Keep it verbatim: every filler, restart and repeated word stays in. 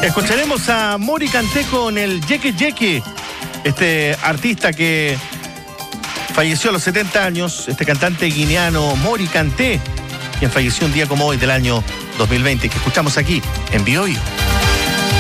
Escucharemos a Mori Kanté con el Yeque Yeque, este artista que falleció a los setenta años, este cantante guineano Mori Kanté, quien falleció un día como hoy del año dos mil veinte, que escuchamos aquí en Bio Bio.